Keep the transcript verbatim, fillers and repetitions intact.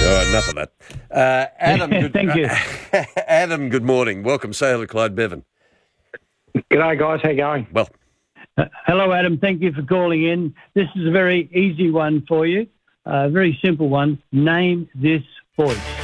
Oh, enough of that. Uh, Adam, good, Thank you. uh, Adam, good morning. Welcome. Say hello to Clyde Bevan. G'day, guys. How you going? Well, Uh, hello, Adam. Thank you for calling in. This is a very easy one for you, a very simple one. Name this voice.